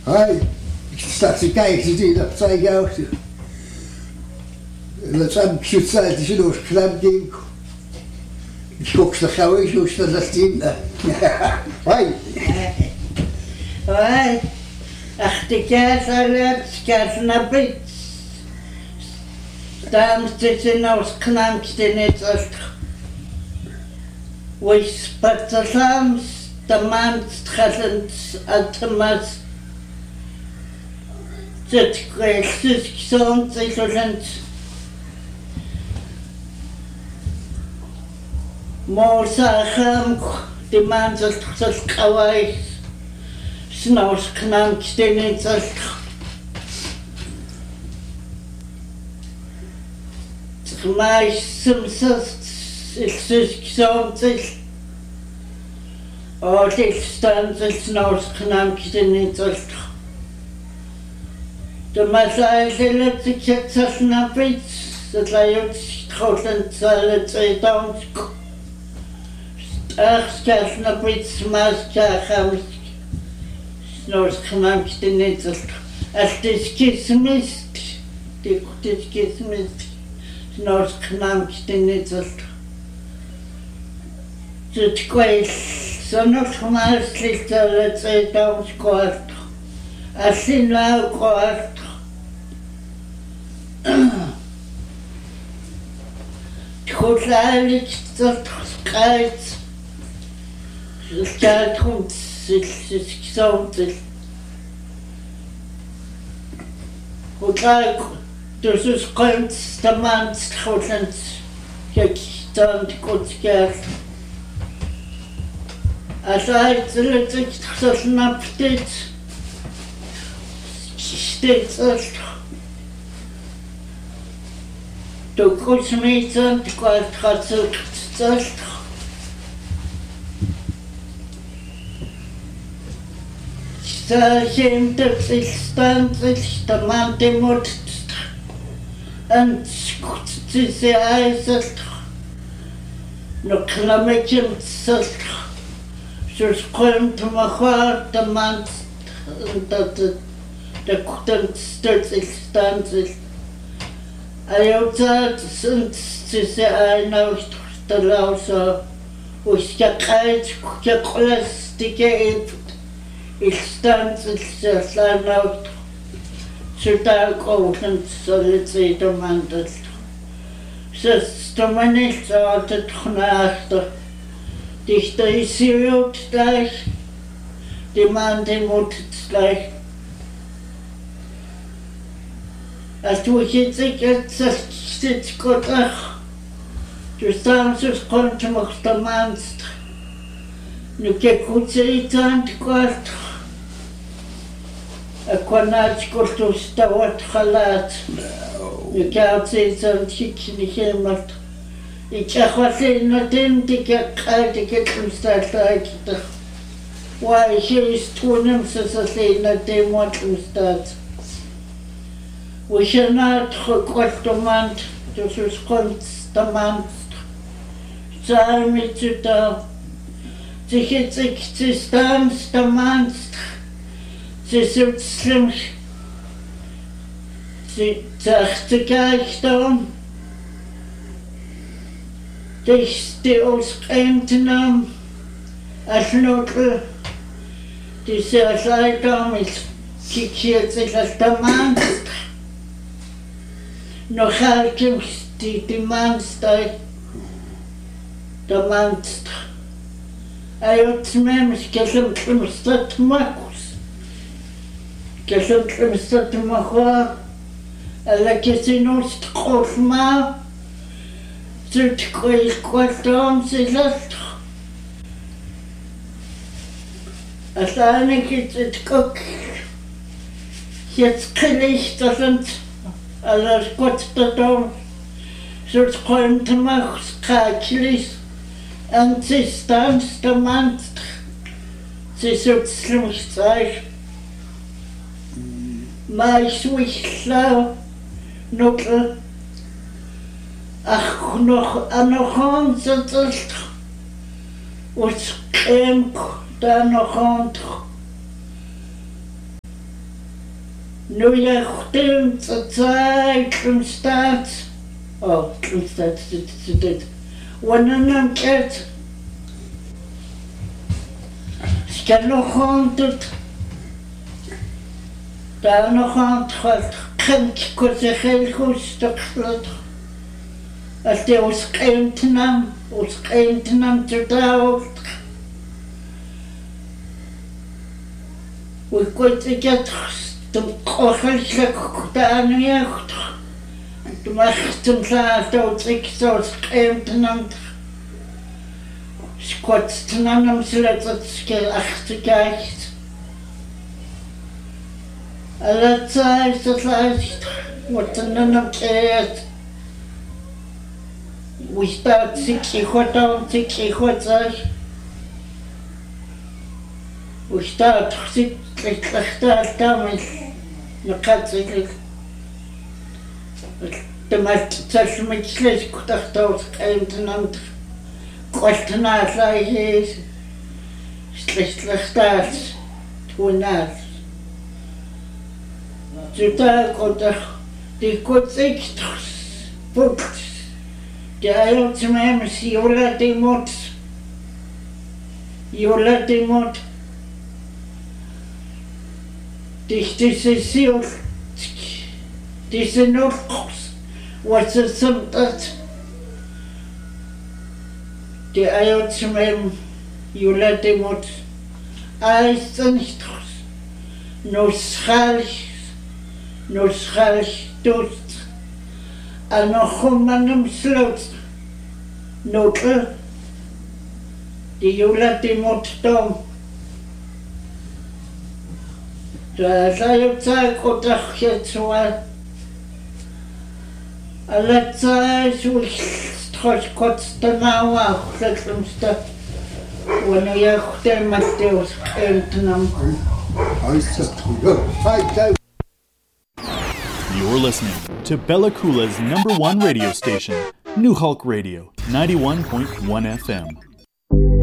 Hi, ik sta te kijken, zie dat zei ik ook. Dat zijn zoet is een knap ding. Ik schok de gauw eens, hoe staat dat in? Hoi. Hoi. Ach, de kaas uit, kaas naar bed. Daarom zitten als knankste net als. Wees patsalams, de man stralend atamas. Zet kwijt, zo'n zegelend. Moosacham, de man zoals kawaii. Snaus knankste net als. Maar soms is het zo'n zich. Oh, dit staan ze snaus knankste net als. De massaal zullen zich het zo snap iets. Dat hij ook schoten zal het dan. Ach, ska snap iets, maar ska gaan. Snaus knankste net als. Als het kismist. Het kismist. Snaus knankste net als. Het kwijt. Zo nog maar slikt alle twee dans kort. Als in lauw kort. Het goed eigenlijk dat krijgt. Het gaat goed. Het is gezond. Hoe krijg dus het komt de man schoolend. Kijk, dan goed gaat. Als hij het zo snapt dit, steeds als de kosmeten gaat zo zelf. Zijn dat zich stand is de man die moet en het is hij zelf nog klammetjes zelf. Zoals komt maar gewoon de man dat de koeten stuk is stand is. Hij ook dat ze zijn nou te lauzen. Hoe is je kwijt, je klastieke heeft. Ik stand is zijn nou zo daar koken zal het zijn de man dat. Ze is de man niet altijd genaagd. Dichter is hier ook gleich, die man die moet het gleich. Als du jetzt jetzt zit goed ach, dus dan zo komt je nog de man. Nu kijk goed ze iets aan het kort. Ik kon naar kort dus dat wordt gelaten. Nu kijk ze iets aan het gikken niet helemaal. Ik zeg wat in het in, die kijk hem staat uit. Waar je is toen hem ze in het in wat hem staat. We zijn uit gekort de maand, dus het komt de maand. Zijn met je daar. Ze staan de maand. Ze zijn slim. Ze zegt ze kijkt dan. Die ons eindnaam als notel, die zei dan is kiekt zich als de maand. Nog altijd die maand staat, de maand. Hij had mij gezegd dat Marcus, gezegd dat Marcus, en ik zie ons groot maar. Zult kwartaan ze last. Uiteindelijk is het ook jetzt gelicht und alles Gott da. Zult komt te mag schakelig en ze staan de man. Ze zult slims zijn. Maar ik zoek nog. Ach, nog aan zit het. Ons krimp daar nog aan. Nu jag stem så Klumstad. Klumstad det. Wananam ket. Ska nog hantet. Daar nog aan het kind kon zich heel goed stuklet. Als die ons kind nam te dood. We konden het de kogellijk gedaan jeugd. De macht hem dood ik zoals kind nam. Squats nam hem zodat het schil achterkijkt. Alla tijd dat lijst wordt er nog keert. We staat zich goed aan, zich goed zeg. We staat zich slecht aan, nog gaat zich. De meeste zelfs met slecht gedacht als een en kost naast lijst is slecht aan, toen naast. Zodat die kot echt boekt. Die eilt ze mij met Jola de Mot. Deze ziel, deze nog wat ze soms dat. Die eilt ze mij Jola de Mot. Hij is niet nog schalig. Nos dood. En nog gewoon hem sloot. Noten. Die Jola die moet staan. Daar zei je zei ik dacht je zo. Alle zei zo straks kort daarna ook. Dat is wanneer je goed met Deus kunt nam. You're listening to Bella Kula's #1 radio station, New Hulk Radio, 91.1 FM.